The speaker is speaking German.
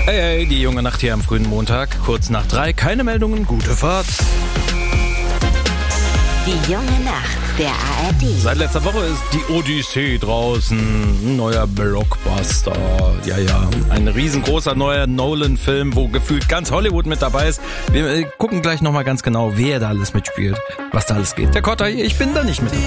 Hey, die junge Nacht hier am frühen Montag, kurz nach 3, keine Meldungen, gute Fahrt. Die junge Nacht der ARD. Seit letzter Woche ist die Odyssee draußen, ein neuer Blockbuster, ja, ein riesengroßer neuer Nolan-Film, wo gefühlt ganz Hollywood mit dabei ist. Wir gucken gleich nochmal ganz genau, wer da alles mitspielt, was da alles geht. Der Kotter hier, ich bin da nicht mit dabei.